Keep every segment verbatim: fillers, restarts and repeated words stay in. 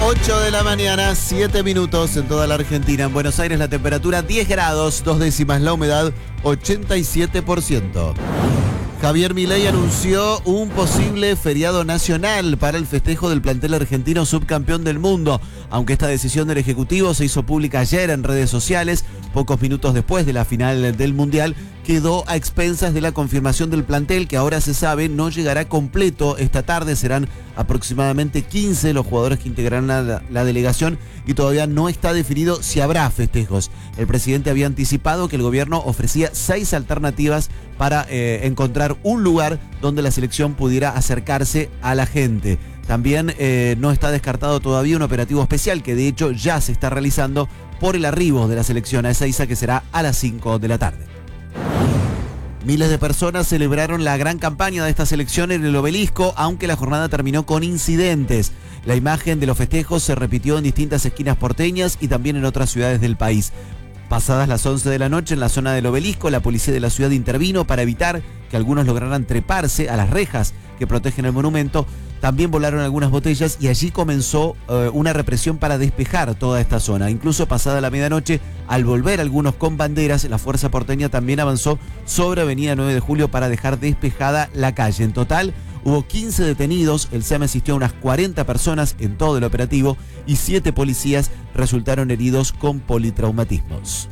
ocho de la mañana, siete minutos en toda la Argentina. En Buenos Aires la temperatura diez grados, dos décimas la humedad, ochenta y siete por ciento. Javier Milei anunció un posible feriado nacional para el festejo del plantel argentino subcampeón del mundo. Aunque esta decisión del Ejecutivo se hizo pública ayer en redes sociales, pocos minutos después de la final del Mundial, quedó a expensas de la confirmación del plantel, que ahora se sabe no llegará completo esta tarde. Serán aproximadamente quince los jugadores que integrarán la, la delegación y todavía no está definido si habrá festejos. El presidente había anticipado que el gobierno ofrecía seis alternativas para eh, encontrar un lugar donde la selección pudiera acercarse a la gente. También eh, no está descartado todavía un operativo especial que de hecho ya se está realizando por el arribo de la selección a Ezeiza, que será a las cinco de la tarde. Miles de personas celebraron la gran campaña de esta selección en el Obelisco, aunque la jornada terminó con incidentes. La imagen de los festejos se repitió en distintas esquinas porteñas y también en otras ciudades del país. Pasadas las once de la noche en la zona del Obelisco, la policía de la ciudad intervino para evitar que algunos lograran treparse a las rejas que protegen el monumento. También volaron algunas botellas y allí comenzó eh, una represión para despejar toda esta zona. Incluso pasada la medianoche, al volver algunos con banderas, la fuerza porteña también avanzó sobre Avenida nueve de julio para dejar despejada la calle. En total, hubo quince detenidos, el SEAM asistió a unas cuarenta personas en todo el operativo y siete policías resultaron heridos con politraumatismos.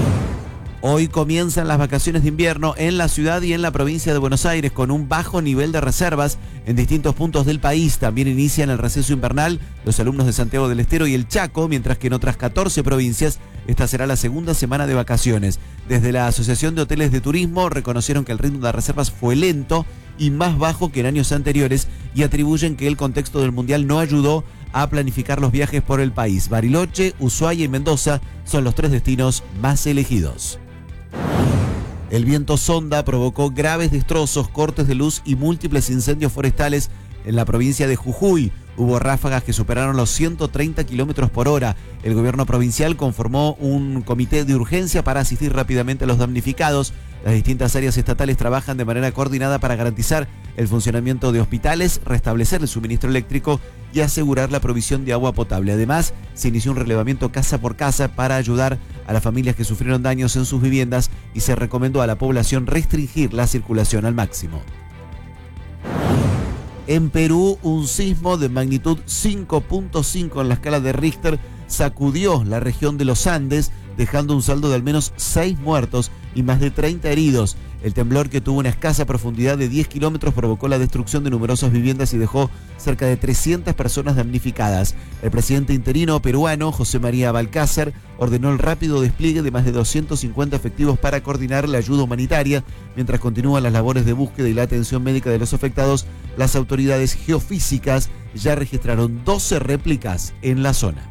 Hoy comienzan las vacaciones de invierno en la ciudad y en la provincia de Buenos Aires con un bajo nivel de reservas en distintos puntos del país. También inician el receso invernal los alumnos de Santiago del Estero y el Chaco, mientras que en otras catorce provincias esta será la segunda semana de vacaciones. Desde la Asociación de Hoteles de Turismo reconocieron que el ritmo de reservas fue lento y más bajo que en años anteriores y atribuyen que el contexto del Mundial no ayudó a planificar los viajes por el país. Bariloche, Ushuaia y Mendoza son los tres destinos más elegidos. El viento Sonda provocó graves destrozos, cortes de luz y múltiples incendios forestales en la provincia de Jujuy. Hubo ráfagas que superaron los ciento treinta kilómetros por hora. El gobierno provincial conformó un comité de urgencia para asistir rápidamente a los damnificados. Las distintas áreas estatales trabajan de manera coordinada para garantizar el funcionamiento de hospitales, restablecer el suministro eléctrico y asegurar la provisión de agua potable. Además, se inició un relevamiento casa por casa para ayudar a las familias que sufrieron daños en sus viviendas y se recomendó a la población restringir la circulación al máximo. En Perú, un sismo de magnitud cinco punto cinco en la escala de Richter sacudió la región de los Andes, dejando un saldo de al menos seis muertos y más de treinta heridos. El temblor, que tuvo una escasa profundidad de diez kilómetros, provocó la destrucción de numerosas viviendas y dejó cerca de trescientas personas damnificadas. El presidente interino peruano, José María Balcácer, ordenó el rápido despliegue de más de doscientos cincuenta efectivos para coordinar la ayuda humanitaria. Mientras continúan las labores de búsqueda y la atención médica de los afectados, las autoridades geofísicas ya registraron doce réplicas en la zona.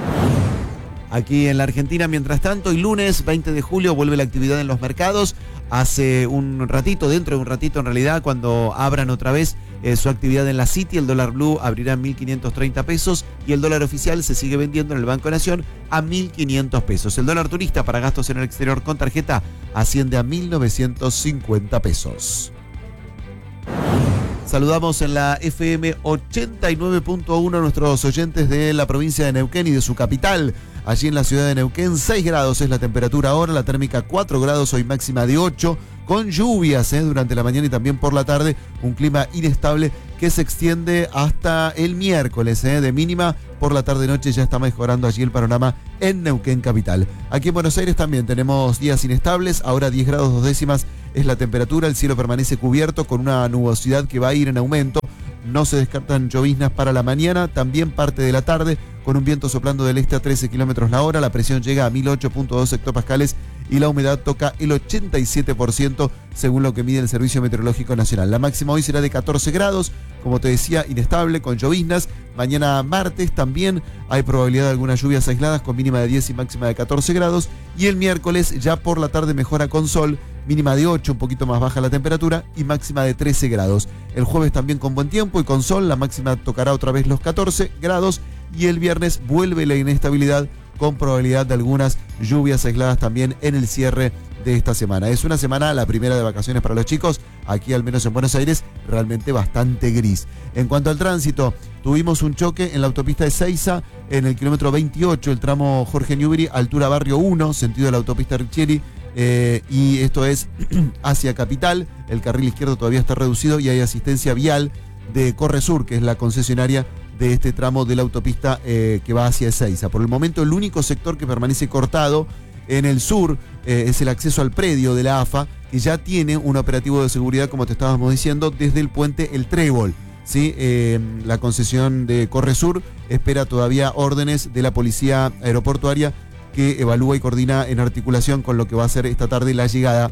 Aquí en la Argentina, mientras tanto, el lunes veinte de julio vuelve la actividad en los mercados. Hace un ratito, dentro de un ratito en realidad, cuando abran otra vez eh, su actividad en la City, el dólar blue abrirá en mil quinientos treinta pesos y el dólar oficial se sigue vendiendo en el Banco Nación a mil quinientos pesos. El dólar turista para gastos en el exterior con tarjeta asciende a mil novecientos cincuenta pesos. Saludamos en la F M ochenta y nueve punto uno a nuestros oyentes de la provincia de Neuquén y de su capital. Allí en la ciudad de Neuquén, seis grados es la temperatura ahora, la térmica cuatro grados, hoy máxima de ocho, con lluvias ¿eh? durante la mañana y también por la tarde, un clima inestable que se extiende hasta el miércoles, ¿eh? de mínima por la tarde-noche ya está mejorando allí el panorama en Neuquén capital. Aquí en Buenos Aires también tenemos días inestables, ahora diez grados dos décimas es la temperatura, el cielo permanece cubierto con una nubosidad que va a ir en aumento. No se descartan lloviznas para la mañana, también parte de la tarde, con un viento soplando del este a trece kilómetros la hora. La presión llega a mil ocho punto dos hectopascales y la humedad toca el ochenta y siete por ciento según lo que mide el Servicio Meteorológico Nacional. La máxima hoy será de catorce grados, como te decía, inestable, con lloviznas. Mañana martes también hay probabilidad de algunas lluvias aisladas con mínima de diez y máxima de catorce grados. Y el miércoles ya por la tarde mejora con sol, mínima de ocho, un poquito más baja la temperatura y máxima de trece grados. El jueves también con buen tiempo y con sol, la máxima tocará otra vez los catorce grados y el viernes vuelve la inestabilidad con probabilidad de algunas lluvias aisladas también en el cierre de esta semana. Es una semana, la primera de vacaciones para los chicos, aquí al menos en Buenos Aires, realmente bastante gris. En cuanto al tránsito, tuvimos un choque en la autopista de Ezeiza, en el kilómetro veintiocho, el tramo Jorge Newbery, altura Barrio uno, sentido de la autopista Riccieri, eh, y esto es hacia Capital. El carril izquierdo todavía está reducido y hay asistencia vial de Corresur, que es la concesionaria de este tramo de la autopista eh, que va hacia Ezeiza. Por el momento, el único sector que permanece cortado en el sur eh, es el acceso al predio de la A F A, que ya tiene un operativo de seguridad, como te estábamos diciendo, desde el puente El Trébol. ¿Sí? Eh, la concesión de Corresur espera todavía órdenes de la policía aeroportuaria, que evalúa y coordina en articulación con lo que va a ser esta tarde la llegada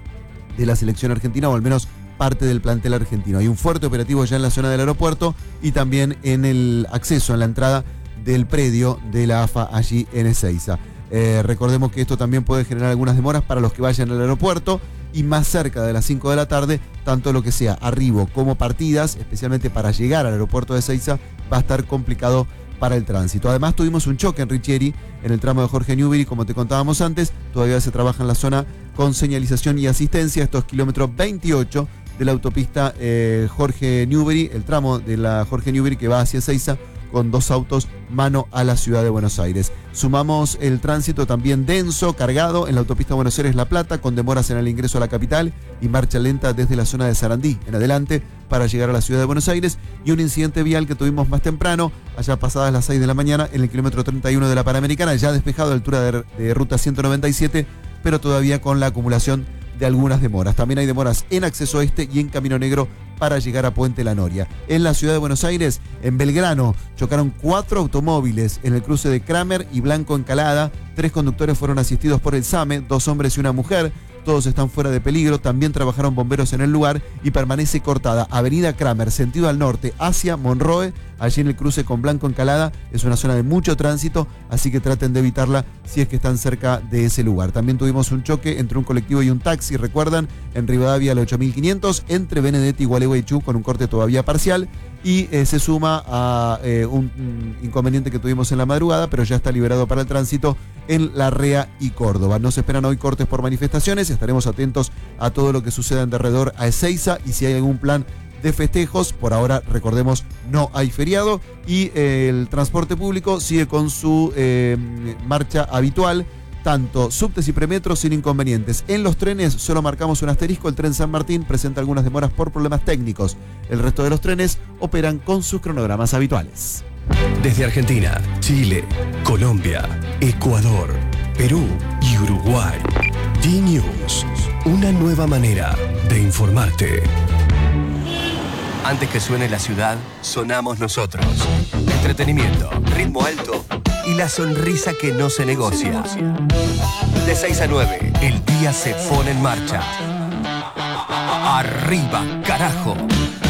de la selección argentina, o al menos parte del plantel argentino. Hay un fuerte operativo ya en la zona del aeropuerto y también en el acceso, en la entrada del predio de la A F A allí en Ezeiza. Eh, recordemos que esto también puede generar algunas demoras para los que vayan al aeropuerto, y más cerca de las cinco de la tarde, tanto lo que sea arribo como partidas, especialmente para llegar al aeropuerto de Ezeiza, va a estar complicado para el tránsito. Además, tuvimos un choque en Riccieri, en el tramo de Jorge Newbery, como te contábamos antes. Todavía se trabaja en la zona con señalización y asistencia. Esto es kilómetro veintiocho de la autopista eh, Jorge Newbery, el tramo de la Jorge Newbery que va hacia Ezeiza, con dos autos mano a la ciudad de Buenos Aires. Sumamos el tránsito también denso, cargado en la autopista Buenos Aires-La Plata, con demoras en el ingreso a la capital y marcha lenta desde la zona de Sarandí en adelante para llegar a la ciudad de Buenos Aires, y un incidente vial que tuvimos más temprano, allá pasadas las seis de la mañana, en el kilómetro treinta y uno de la Panamericana, ya despejado a altura de, de ruta ciento noventa y siete, pero todavía con la acumulación de algunas demoras. También hay demoras en acceso este y en Camino Negro para llegar a Puente La Noria. En la ciudad de Buenos Aires, en Belgrano, chocaron cuatro automóviles en el cruce de Kramer y Blanco Encalada. Tres conductores fueron asistidos por el SAME, dos hombres y una mujer. Todos están fuera de peligro. También trabajaron bomberos en el lugar y permanece cortada Avenida Kramer, sentido al norte, hacia Monroe, allí en el cruce con Blanco Encalada. Es una zona de mucho tránsito, así que traten de evitarla si es que están cerca de ese lugar. También tuvimos un choque entre un colectivo y un taxi, recuerdan, en Rivadavia al ocho mil quinientos, entre Benedetti y Gualeguaychú, con un corte todavía parcial, y eh, se suma a eh, un, un inconveniente que tuvimos en la madrugada, pero ya está liberado para el tránsito en Larrea y Córdoba. No se esperan hoy cortes por manifestaciones, estaremos atentos a todo lo que suceda en derredor a Ezeiza, y si hay algún plan de festejos. Por ahora, recordemos, no hay feriado, y eh, el transporte público sigue con su eh, marcha habitual, tanto subtes y premetros sin inconvenientes. En los trenes solo marcamos un asterisco. El tren San Martín presenta algunas demoras por problemas técnicos. El resto de los trenes operan con sus cronogramas habituales. Desde Argentina, Chile, Colombia, Ecuador, Perú y Uruguay, D-News, una nueva manera de informarte. Antes que suene la ciudad, sonamos nosotros. Entretenimiento, ritmo alto y la sonrisa que no se negocia. De seis a nueve, el día se pone en marcha. ¡Arriba, carajo!